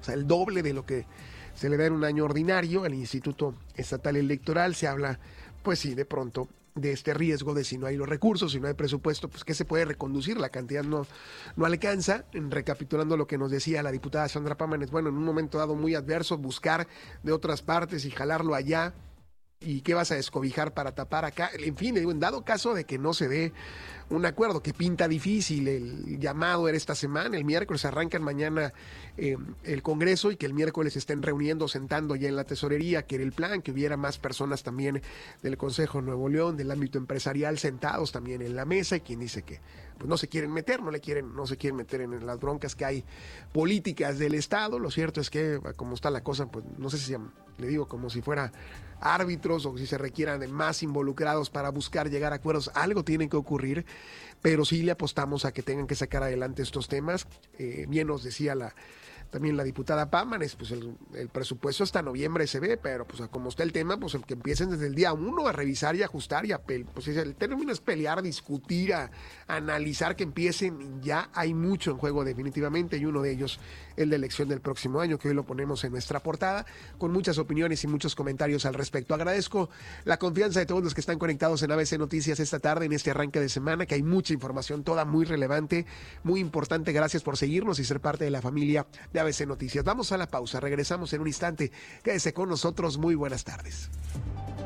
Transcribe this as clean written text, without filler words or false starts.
sea, el doble de lo que se le da en un año ordinario al Instituto Estatal Electoral. Se habla, pues sí, de pronto, de este riesgo de si no hay los recursos, si no hay presupuesto, pues que se puede reconducir, la cantidad no alcanza. Recapitulando lo que nos decía la diputada Sandra Pámanes, bueno, en un momento dado muy adverso, buscar de otras partes y jalarlo allá, y qué vas a descobijar para tapar acá, en fin, le digo, en dado caso de que no se dé un acuerdo, que pinta difícil, el llamado era esta semana, el miércoles arrancan mañana el Congreso, y que el miércoles estén reuniendo, sentando ya en la tesorería, que era el plan, que hubiera más personas también del Consejo de Nuevo León, del ámbito empresarial, sentados también en la mesa, y quien dice que pues no se quieren meter, no se quieren meter en las broncas que hay políticas del Estado. Lo cierto es que, como está la cosa, pues no sé si le digo como si fuera árbitros o si se requieran de más involucrados para buscar llegar a acuerdos, algo tiene que ocurrir, pero sí le apostamos a que tengan que sacar adelante estos temas. Bien nos decía también la diputada Pámanes, pues el presupuesto hasta noviembre se ve, pero pues como está el tema, pues que empiecen desde el día 1 a revisar y ajustar, y pues el término es pelear, discutir, analizar, que empiecen. Ya hay mucho en juego definitivamente, y uno de ellos el de elección del próximo año, que hoy lo ponemos en nuestra portada, con muchas opiniones y muchos comentarios al respecto. Agradezco la confianza de todos los que están conectados en ABC Noticias esta tarde, en este arranque de semana, que hay mucha información, toda muy relevante, muy importante. Gracias por seguirnos y ser parte de la familia de ABC Noticias. Vamos a la pausa, regresamos en un instante. Quédese con nosotros, muy buenas tardes.